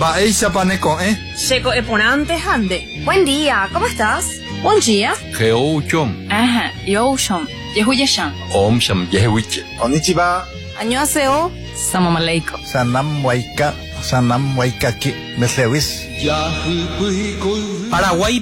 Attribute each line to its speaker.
Speaker 1: Ba'éicha paneko,
Speaker 2: Checo eponante hande.
Speaker 3: Buen día, ¿cómo estás?
Speaker 2: Buen día.
Speaker 1: Geouchom.
Speaker 2: Ajá, yoshom. Yehuyeshan.
Speaker 1: Omsham yehuiche.
Speaker 4: Konnichiwa.
Speaker 2: Annyeonghaseyo. Salam aleikum.
Speaker 4: Sanam waika. Sanam waikaki. Meslewis.
Speaker 1: Paraguay